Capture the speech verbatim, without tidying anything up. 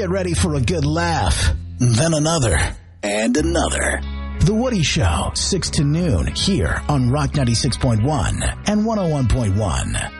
get ready for a good laugh. Then another. And another. The Woody Show, six to noon, here on Rock ninety-six point one and one oh one point one.